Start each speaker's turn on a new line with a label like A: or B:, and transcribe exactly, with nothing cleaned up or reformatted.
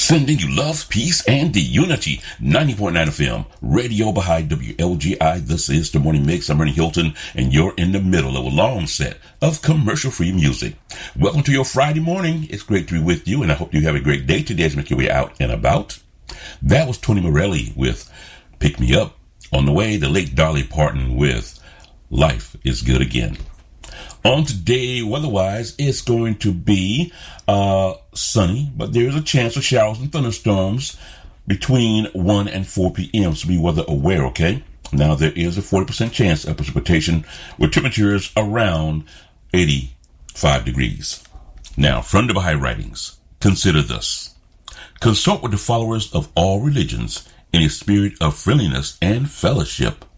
A: Sending you love, peace, and the unity. ninety point nine F M, Radio Baha'i W L G I. This is the Morning Mix. I'm Ernie Hilton, and you're in the middle of a long set of commercial-free music. Welcome to your Friday morning. It's great to be with you, and I hope you have a great day today as you make your way out and about. That was Tony Morelli with Pick Me Up. On the way, the late Dolly Parton with Life is Good Again. On today, weather-wise, it's going to be uh, sunny, but there's a chance of showers and thunderstorms between one and four p.m., so be weather aware, okay? Now, there is a forty percent chance of precipitation with temperatures around eighty-five degrees. Now, from the Baha'i Writings, consider this. Consult with the followers of all religions in a spirit of friendliness and fellowship,